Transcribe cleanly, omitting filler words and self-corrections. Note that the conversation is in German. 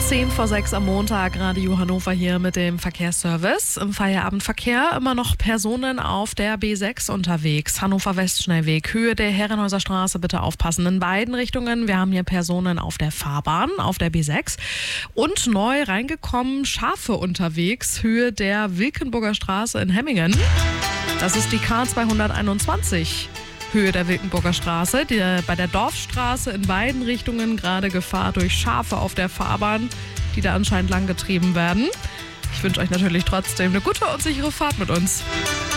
5:10 am Montag, Radio Hannover hier mit dem Verkehrsservice. Im Feierabendverkehr immer noch Personen auf der B6 unterwegs. Hannover Westschnellweg, Höhe der Herrenhäuser Straße, bitte aufpassen in beiden Richtungen. Wir haben hier Personen auf der Fahrbahn, auf der B6. Und neu reingekommen, Schafe unterwegs, Höhe der Wilkenburger Straße in Hemmingen. Das ist die K221. Höhe der Wilkenburger Straße, bei der Dorfstraße in beiden Richtungen gerade Gefahr durch Schafe auf der Fahrbahn, die da anscheinend lang getrieben werden. Ich wünsche euch natürlich trotzdem eine gute und sichere Fahrt mit uns.